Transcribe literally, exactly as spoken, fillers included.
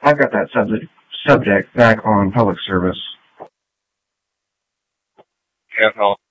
I've got that subject subject back on public service. Yeah, I'll